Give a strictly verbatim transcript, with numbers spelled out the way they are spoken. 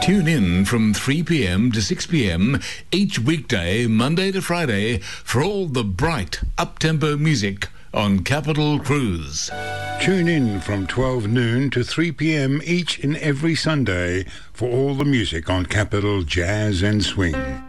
Tune in from three p.m. to six p.m. each weekday, Monday to Friday, for all the bright, up-tempo music on Capital Cruise. Tune in from twelve noon to three p.m. each and every Sunday for all the music on Capital Jazz and Swing.